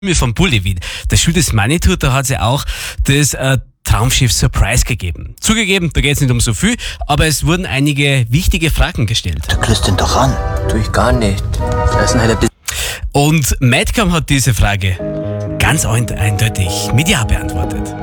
Vom Bulli. Das Spiel des Manitou, da hat es ja auch das Traumschiff Surprise gegeben. Zugegeben, da geht es nicht um so viel, aber es wurden einige wichtige Fragen gestellt. Du grüßt ihn doch an. Tu ich gar nicht. Das ist halt ein bisschen. Und Madcam hat diese Frage ganz eindeutig mit Ja beantwortet.